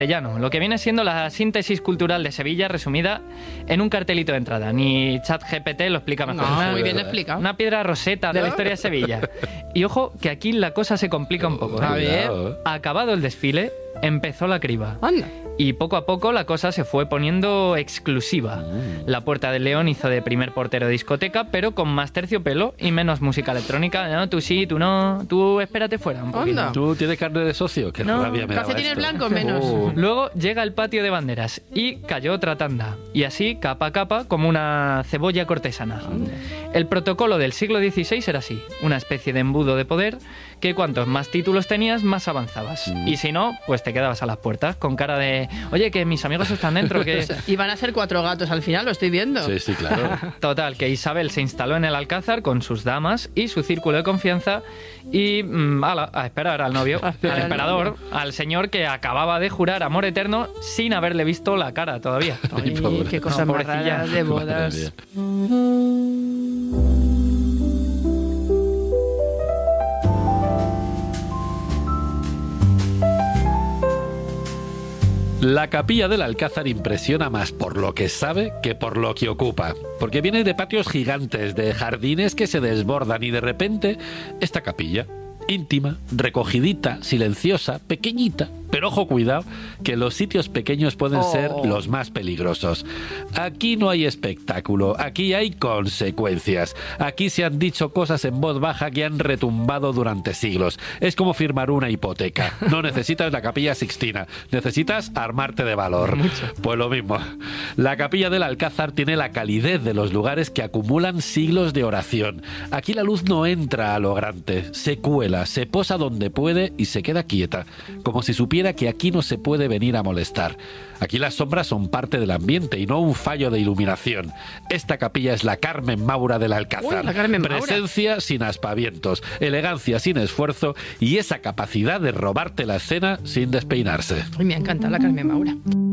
Castellano, lo que viene siendo la síntesis cultural de Sevilla resumida en un cartelito de entrada. Ni ChatGPT lo explica mejor. No, muy bien explicado. Una piedra roseta de la historia de Sevilla. Y ojo, que aquí la cosa se complica un poco. A ver. Acabado el desfile, empezó la criba. Anda. Y poco a poco la cosa se fue poniendo exclusiva. La Puerta del León hizo de primer portero de discoteca, pero con más terciopelo y menos música electrónica. No, tú sí, tú no. Tú espérate fuera un poquito. Anda. ¿Tú tienes carne de socio? Qué No, rabia me daba Calcetines esto. blancos menos. Luego llega el patio de banderas y cayó otra tanda. Y así, capa a capa, como una cebolla cortesana. El protocolo del siglo XVI era así. Una especie de embudo de poder que cuantos más títulos tenías, más avanzabas. Y si no, pues te quedabas a las puertas con cara de... Oye, que mis amigos están dentro, que... Y van a ser 4 gatos al final, lo estoy viendo. Sí, sí, claro. Total, que Isabel se instaló en el Alcázar con sus damas y su círculo de confianza y a esperar al novio, al emperador, al señor que acababa de jurar amor eterno sin haberle visto la cara todavía. Ay, Pobre. qué cosas No, más pobrecilla. raras de Madre bodas. mía. La capilla del Alcázar impresiona más por lo que sabe que por lo que ocupa. Porque viene de patios gigantes, de jardines que se desbordan y de repente esta capilla, íntima, recogidita, silenciosa, pequeñita. Pero ojo, cuidado, que los sitios pequeños pueden ser los más peligrosos. Aquí no hay espectáculo, aquí hay consecuencias. Aquí se han dicho cosas en voz baja que han retumbado durante siglos. Es como firmar una hipoteca. No necesitas la Capilla Sixtina, necesitas armarte de valor. Pues lo mismo. La Capilla del Alcázar tiene la calidez de los lugares que acumulan siglos de oración. Aquí la luz no entra a lo grande, se cuela, se posa donde puede y se queda quieta, como si supiera que aquí no se puede venir a molestar. Aquí las sombras son parte del ambiente y no un fallo de iluminación. Esta capilla es la Carmen Maura del Alcázar. Uy, la Carmen Maura. Presencia sin aspavientos, elegancia sin esfuerzo y esa capacidad de robarte la escena sin despeinarse. Uy, me encanta la Carmen Maura.